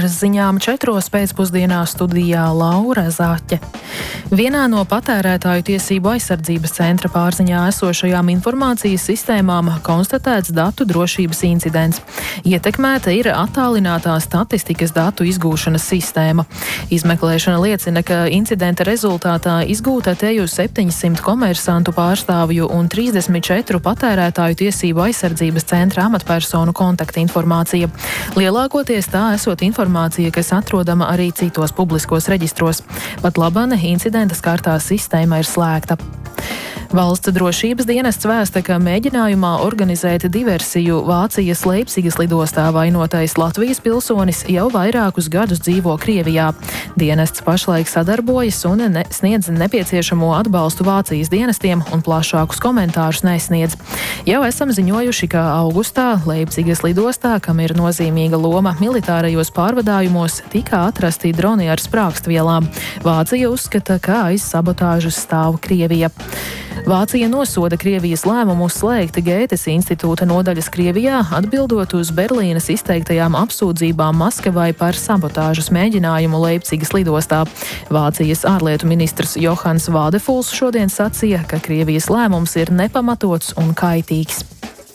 ziņām 4 pēcpusdienā studijā Laura Zaķe. Vienā no patērētāju tiesību aizsardzības centra pārziņā esošajām informācijas sistēmām konstatēts datu drošības incidents. Ietekmēta ir attālinātā statistikas datu izgūšanas sistēma. Izmeklēšana liecina, ka incidenta rezultātā izgūta teju 700 komersantu pārstāvju un 34 patērētāju tiesību aizsardzības centra amatpersonu kontaktinformācija. Lielākoties tā esot informācija, kas atrodama arī citos publiskos reģistros. Pat labāk incidenta skartā sistēma ir slēgta. Valsts drošības dienests vēsta, ka mēģinājumā organizēt diversiju Vācijas Leipzigas lidostā vainotais Latvijas pilsonis jau vairākus gadus dzīvo Krievijā. Dienests pašlaik sadarbojas un sniedz nepieciešamo atbalstu Vācijas dienestiem un plašākus komentārus nesniedz. Jau esam ziņojuši, ka augustā Leipzigas lidostā, kam ir nozīmīga loma militārajos pārvadājumos, tika atrasti droni ar sprākstvielām. Vācija uzskata, ka aiz sabotāžas stāv Krievija. Vācija nosoda Krievijas lēmumu slēgt Gētes institūta nodaļas Krievijā, atbildot uz Berlīnes izteiktajām apsūdzībām Maskavai par sabotāžas mēģinājumu Leipzigas lidostā. Vācijas ārlietu ministrs Johans Vādefuls šodien sacīja, ka Krievijas lēmums ir nepamatots un kaitīgs.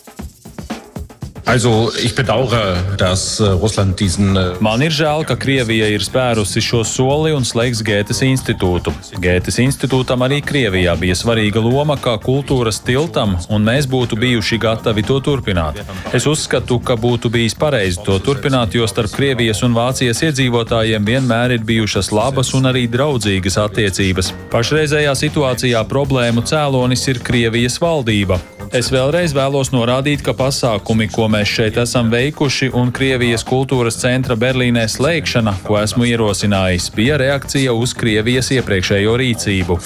Ich bedauere, dass Russland diesen... Man ir žēl, ka Krievija ir spērusi šo soli un slēgs Gētes institūtu. Gētes institūtam arī Krievijā bija svarīga loma kā kultūras tiltam, un mēs būtu bijuši gatavi to turpināt. Es uzskatu, ka būtu bijis pareizi to turpināt, jo starp Krievijas un Vācijas iedzīvotājiem vienmēr ir bijušas labas un arī draudzīgas attiecības. Pašreizējā situācijā problēmu cēlonis ir Krievijas valdība. Es vēlreiz vēlos norādīt, ka pasākumi, ko mēs šeit esam veikuši, un Krievijas kultūras centra Berlīnē slēgšana, ko esmu ierosinājis, bija reakcija uz Krievijas iepriekšējo rīcību.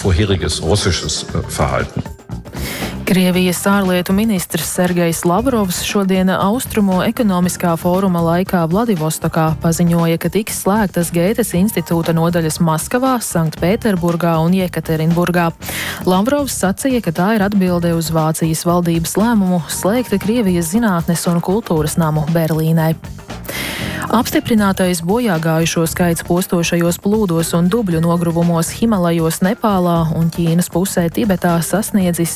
Krievijas ārlietu ministrs Sergejs Lavrovs šodien Austrumu ekonomiskā fóruma laikā Vladivostokā paziņoja, ka tiks slēgtas Gētes institūta nodaļas Maskavā, Sanktpēterburgā un Jekaterinburgā. Lavrovs sacīja, ka tā ir atbilde uz Vācijas valdības lēmumu slēgt Krievijas zinātnes un kultūras namu Berlīnē. Apstiprinātais bojāgājušo skaits postošajos plūdos un dubļu nogruvumos Himalajos Nepālā un Ķīnas pusē Tibetā sasniedzis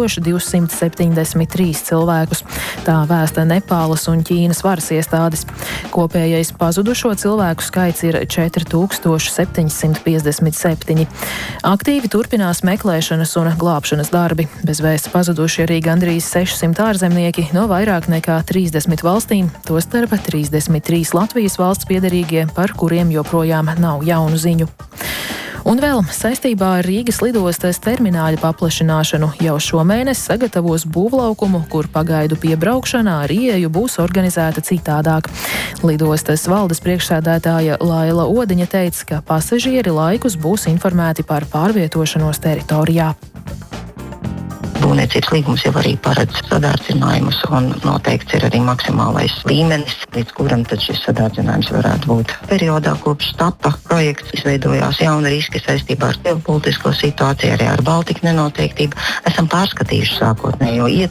1273 cilvēkus. Tā vēsta Nepālas un Ķīnas varas iestādes. Kopējais pazudušo cilvēku skaits ir 4757. Aktīvi turpinās meklēšanas un glābšanas darbi. Bez vēsts pazuduši arī gandrīz 600 ārzemnieki no vairāk nekā 30 valstīm, tostarp 33 Latvijas valsts piederīgie, par kuriem joprojām nav jaunu ziņu. Un vēl saistībā ar Rīgas lidostas termināļa paplašināšanu jau šomēnes sagatavos būvlaukumu, kur pagaidu piebraukšana ar ieeju būs organizēta citādāk. Lidostas valdes priekšsēdētāja Laila Odiņa teica, ka pasažieri laikus būs informēti par pārvietošanos teritorijā. Būvniecības līgums jau arī paredz sadārdzinājumus un noteikts ir arī maksimālais līmenis, līdz kuram tad šis sadārdzinājums varētu būt. Periodā kopš tapa projekts izveidojās jauni riski saistībā ar ģeopolitisko situāciju, arī ar Baltiku nenoteiktību. Esam pārskatījuši sākotnējo